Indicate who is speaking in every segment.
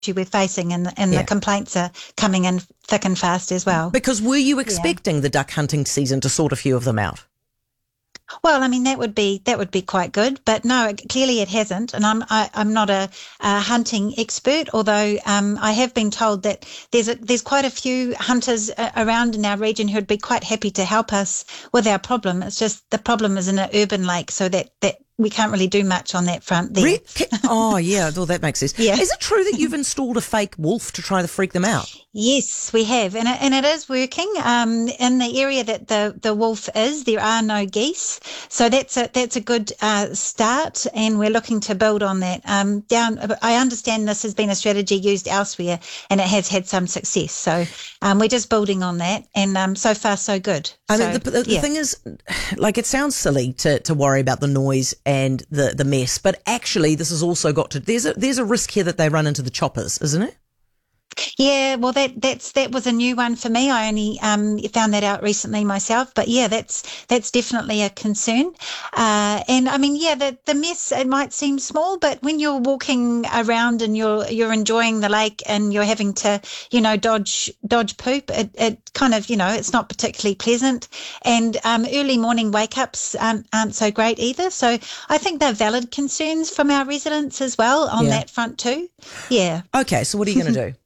Speaker 1: we're facing, and the complaints are coming in thick and fast as well.
Speaker 2: Because were you expecting the duck hunting season to sort a few of them out?
Speaker 1: Well, I mean, that would be quite good, but no, clearly it hasn't. And I'm not a hunting expert, although I have been told that there's quite a few hunters around in our region who'd be quite happy to help us with our problem. It's just the problem is in an urban lake, so that we can't really do much on that front there.
Speaker 2: Oh, yeah, well, that makes sense.
Speaker 1: Yeah.
Speaker 2: Is it true that you've installed a fake wolf to try to freak them out?
Speaker 1: Yes, we have, and it is working. In the area that the wolf is, there are no geese, so that's a good start, and we're looking to build on that. I understand this has been a strategy used elsewhere, and it has had some success. So we're just building on that, and so far so good.
Speaker 2: I mean, the thing is, like, it sounds silly to worry about the noise and the mess, but actually, this has also got to. There's a risk here that they run into the choppers, isn't it?
Speaker 1: Yeah, well, that was a new one for me. I only found that out recently myself. But yeah, that's definitely a concern. And I mean, yeah, the mess, it might seem small, but when you're walking around and you're enjoying the lake and you're having to, dodge poop, it kind of, it's not particularly pleasant. And early morning wake ups aren't so great either. So I think they're valid concerns from our residents as well on that front too. Yeah.
Speaker 2: Okay, so what are you going to do?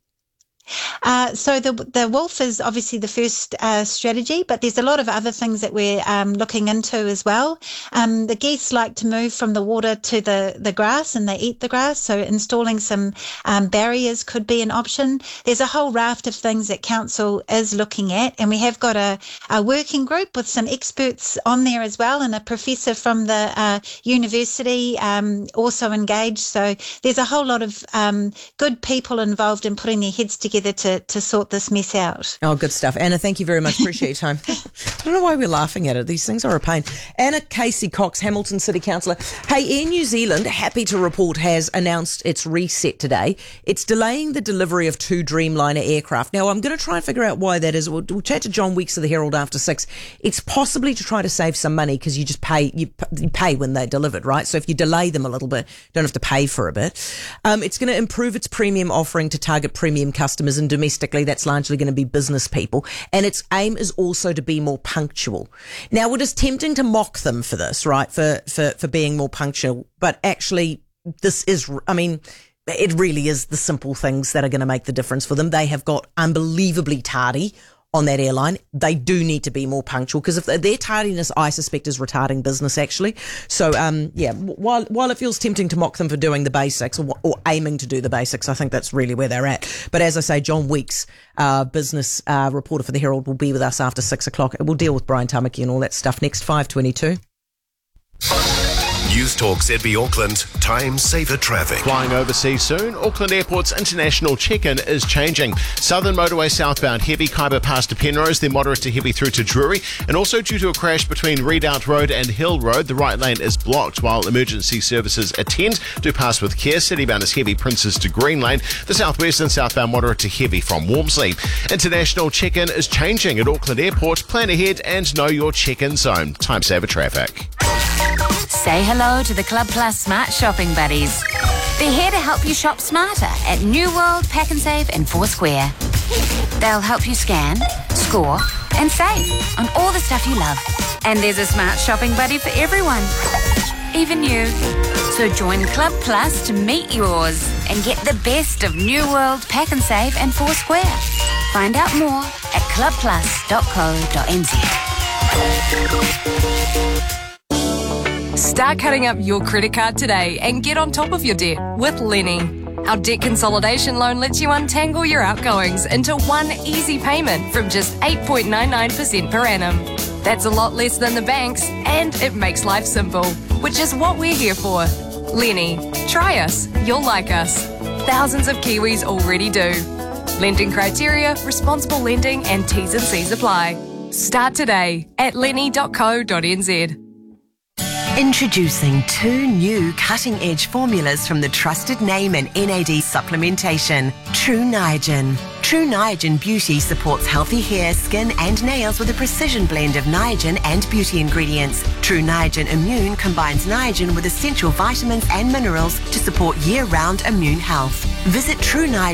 Speaker 1: So the wolf is obviously the first strategy, but there's a lot of other things that we're looking into as well. The geese like to move from the water to the grass, and they eat the grass, so installing some barriers could be an option. There's a whole raft of things that council is looking at, and we have got a working group with some experts on there as well, and a professor from the university also engaged. So there's a whole lot of good people involved in putting their heads together to sort this mess out.
Speaker 2: Oh, good stuff. Anna, thank you very much. Appreciate your time. I don't know why we're laughing at it. These things are a pain. Anna Casey Cox, Hamilton City Councillor. Hey, Air New Zealand, happy to report, has announced its reset today. It's delaying the delivery of 2 Dreamliner aircraft. Now, I'm going to try and figure out why that is. We'll chat to John Weeks of the Herald after 6. It's possibly to try to save some money because you just pay when they're delivered, right? So if you delay them a little bit, you don't have to pay for a bit. It's going to improve its premium offering to target premium customers, and domestically that's largely going to be business people, and its aim is also to be more punctual. Now, it is tempting to mock them for this, right, for being more punctual, but actually this is, I mean, it really is the simple things that are going to make the difference for them. They have got unbelievably tardy on that airline. They do need to be more punctual, because if their tardiness, I suspect, is retarding business actually. So while it feels tempting to mock them for doing the basics or aiming to do the basics, I think that's really where they're at. But as I say, John Weeks, business reporter for the Herald, will be with us after 6 o'clock. We'll deal with Brian Tamaki and all that stuff next. 5:22.
Speaker 3: News Talk ZB Auckland, time saver traffic.
Speaker 4: Flying overseas soon, Auckland Airport's international check-in is changing. Southern Motorway southbound heavy, Kaiba past to Penrose, then moderate to heavy through to Drury. And also due to a crash between Redoubt Road and Hill Road, the right lane is blocked while emergency services attend. Do pass with care. Citybound is heavy, Princes to Green Lane. The southwest and southbound moderate to heavy from Walmsley. International check-in is changing at Auckland Airport. Plan ahead and know your check-in zone. Time saver traffic.
Speaker 5: Say hello to the Club Plus Smart Shopping Buddies. They're here to help you shop smarter at New World, Pack and Save and Foursquare. They'll help you scan, score and save on all the stuff you love. And there's a smart shopping buddy for everyone, even you. So join Club Plus to meet yours and get the best of New World, Pack and Save and Foursquare. Find out more at clubplus.co.nz.
Speaker 6: Start cutting up your credit card today and get on top of your debt with Lenny. Our debt consolidation loan lets you untangle your outgoings into one easy payment from just 8.99% per annum. That's a lot less than the banks, and it makes life simple, which is what we're here for. Lenny, try us, you'll like us. Thousands of Kiwis already do. Lending criteria, responsible lending and T's and C's apply. Start today at lenny.co.nz.
Speaker 7: Introducing 2 new cutting-edge formulas from the trusted name in NAD supplementation, True Niagen. True Niagen Beauty supports healthy hair, skin and nails with a precision blend of Niagen and beauty ingredients. True Niagen Immune combines Niagen with essential vitamins and minerals to support year-round immune health. Visit True Niagen